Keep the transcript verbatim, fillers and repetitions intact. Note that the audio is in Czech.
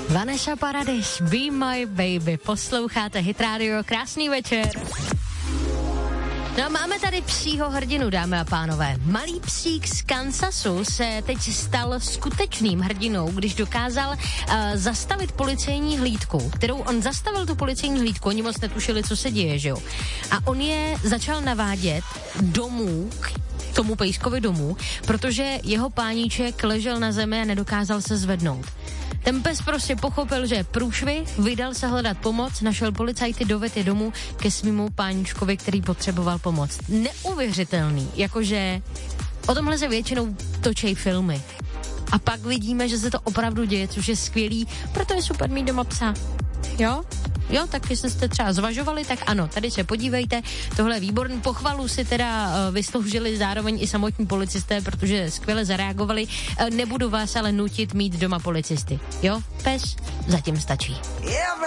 Vanessa Paradis, Be My Baby. Posloucháte Hit Radio, krásný večer. No a máme tady psího hrdinu, dámy a pánové. Malý psík z Kansasu se teď stal skutečným hrdinou, když dokázal uh, zastavit policejní hlídku, kterou on zastavil tu policejní hlídku, oni moc netušili, co se děje, že jo. A on je začal navádět domů k tomu pejskovi domů, protože jeho páníček ležel na zemi a nedokázal se zvednout. Ten pes prostě pochopil, že je průšvih, vydal se hledat pomoc, našel policajty, doved je domů ke svému páníčkovi, který potřeboval pomoc. Neuvěřitelný, jakože o tomhle se většinou točí filmy. A pak vidíme, že se to opravdu děje, což je skvělý, proto je super mít doma psa. Jo? Jo, tak jestli jste třeba zvažovali, tak ano, tady se podívejte, tohle je výborný, pochvalu si teda uh, vysloužili zároveň i samotní policisté, protože skvěle zareagovali, uh, nebudu vás ale nutit mít doma policisty, jo, pes zatím stačí.